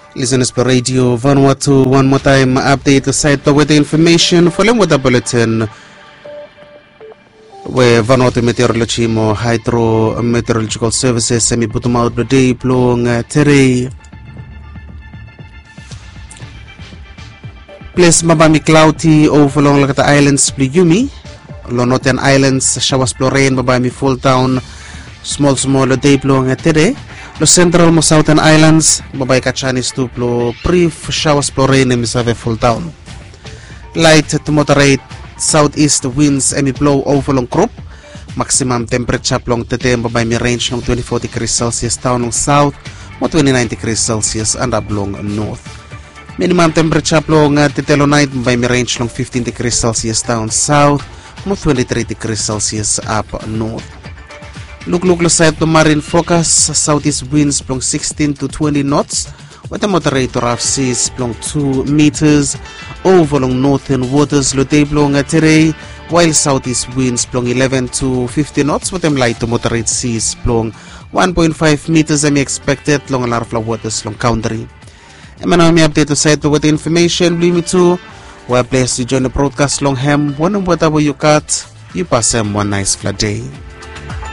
Listeners per radio Vanuatu, one more time update the site with the information for the weather bulletin where Vanuatu Meteorology mo Hydro Meteorological Services semi bottom out the day blowing today. Place mabami cloudy overlong Lakata Islands Pliyumi. Along Northern Islands showers blow rain mabami full town small day blowing today. Lo central mo Southern Islands, babay Kachanis to blow brief showers blow rain in Misave full town. Light to moderate southeast winds emi blow over long crop. Maximum temperature plong today babay mi range ng 24 degrees Celsius down ng south mo 29 degrees Celsius and up long north. Minimum temperature plong titelo night babay mi range ng 15 degrees Celsius down south mo 23 degrees Celsius up north. Look side to marine focus, southeast winds blowing 16 to 20 knots, with a moderate to rough seas blowing 2 meters over long northern waters lo day blowing today, while southeast winds blowing 11 to 50 knots with them light to moderate seas blowing 1.5 meters and expected long larval waters long country. And now me update to side with the information, believe me too. We're blessed to join the broadcast long ham, whatever you cut, you pass them one nice flat day.